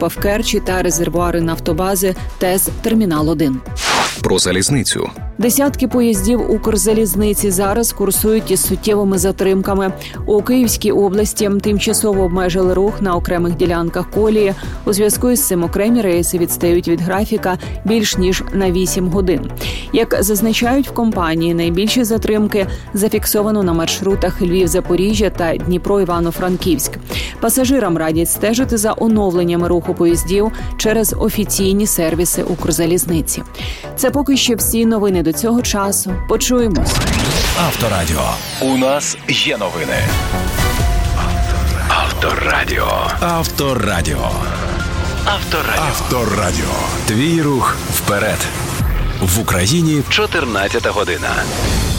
ФОПа в Керчі та резервуари нафтобази ТЕС «Термінал-1». Про залізницю. Десятки поїздів Укрзалізниці зараз курсують із суттєвими затримками. У Київській області тимчасово обмежили рух на окремих ділянках колії. У зв'язку із цим окремі рейси відстають від графіка більш ніж на 8 годин. Як зазначають в компанії, найбільші затримки зафіксовано на маршрутах Львів-Запоріжжя та Дніпро-Івано-Франківськ. Пасажирам радять стежити за оновленнями руху поїздів через офіційні сервіси Укрзалізниці. Це поки що всі новини до цього часу. Почуємось. Авторадіо. У нас є новини. Авторадіо. Авторадіо. Авторадіо. Авторадіо. Твій рух вперед. В Україні 14 година.